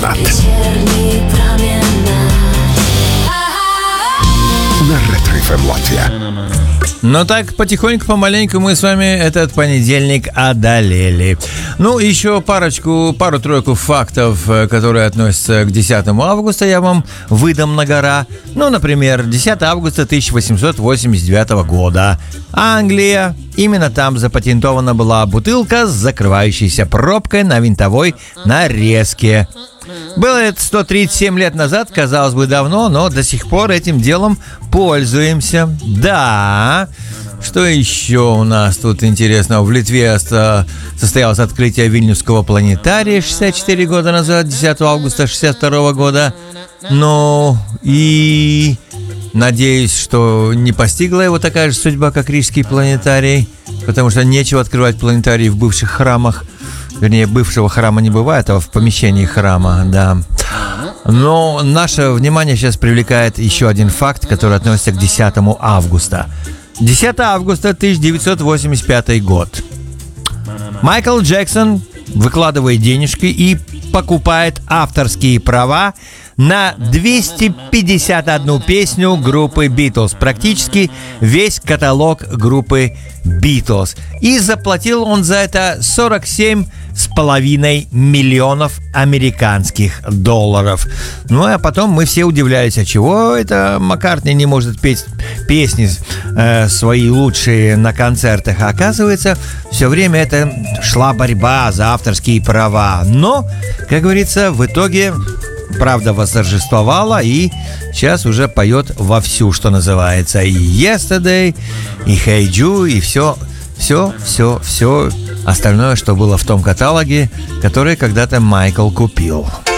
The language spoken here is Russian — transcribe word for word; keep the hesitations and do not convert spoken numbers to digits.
променад. На Ретро-эф эм Латвия. Ну так, потихоньку, помаленьку мы с вами этот понедельник одолели. Ну, еще парочку, пару-тройку фактов, которые относятся к десятому августа, я вам выдам на гора. Ну, например, десятого августа тысяча восемьсот восемьдесят девятого года. Англия. Именно там запатентована была бутылка с закрывающейся пробкой на винтовой нарезке. Было это сто тридцать семь лет назад, казалось бы, давно, но до сих пор этим делом пользуемся. Да. Что еще у нас тут интересного? В Литве состоялось открытие Вильнюсского планетария шестьдесят четыре года назад, десятого августа шестьдесят второго года. Ну и надеюсь, что не постигла его такая же судьба, как Рижский планетарий, потому что нечего открывать планетарий в бывших храмах. Вернее, бывшего храма не бывает, а в помещении храма, да. Но наше внимание сейчас привлекает еще один факт, который относится к десятому августа. десятого августа тысяча девятьсот восемьдесят пятый год. Майкл Джексон выкладывает денежки и покупает авторские права на двести пятьдесят одну песню группы Beatles. Практически весь каталог группы Beatles. И заплатил он за это сорок семь с половиной миллионов американских долларов. Ну а потом мы все удивлялись, а чего это Маккартни не может петь песни э, свои лучшие на концертах. А оказывается, все время это шла борьба за авторские права. Но, как говорится, в итоге правда восторжествовала, и сейчас уже поет вовсю, что называется. И Yesterday, и Hey Jude, и все, все, все, все остальное, что было в том каталоге, который когда-то Майкл купил.